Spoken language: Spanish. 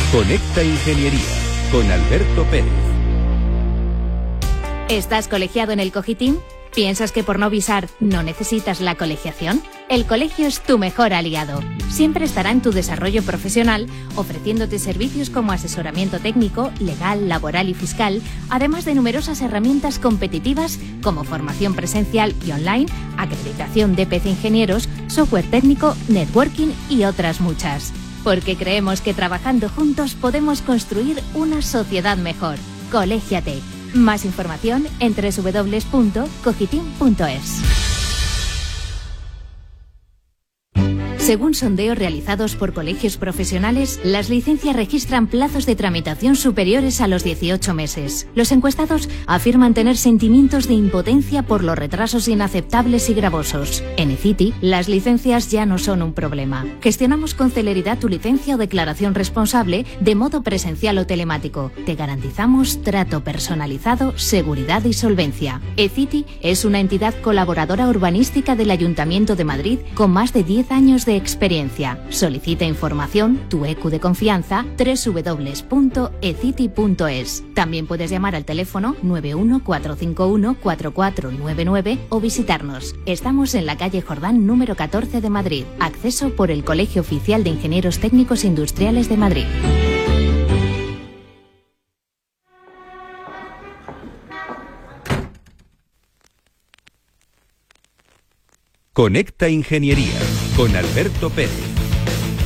Conecta Ingeniería con Alberto Pérez. ¿Estás colegiado en el Cogitim? ¿Piensas que por no visar no necesitas la colegiación? El colegio es tu mejor aliado. Siempre estará en tu desarrollo profesional, ofreciéndote servicios como asesoramiento técnico, legal, laboral y fiscal, además de numerosas herramientas competitivas como formación presencial y online, acreditación de PC Ingenieros, software técnico, networking y otras muchas. Porque creemos que trabajando juntos podemos construir una sociedad mejor. Colégiate. Más información en www.cogitim.es. Según sondeos realizados por colegios profesionales, las licencias registran plazos de tramitación superiores a los 18 meses. Los encuestados afirman tener sentimientos de impotencia por los retrasos inaceptables y gravosos. En eCity, las licencias ya no son un problema. Gestionamos con celeridad tu licencia o declaración responsable de modo presencial o telemático. Te garantizamos trato personalizado, seguridad y solvencia. eCity es una entidad colaboradora urbanística del Ayuntamiento de Madrid con más de 10 años de experiencia. Solicita información, tu EQ de confianza, www.ecity.es. También puedes llamar al teléfono 914514499 o visitarnos. Estamos en la calle Jordán número 14 de Madrid. Acceso por el Colegio Oficial de Ingenieros Técnicos Industriales de Madrid. Conecta Ingeniería con Alberto Pérez.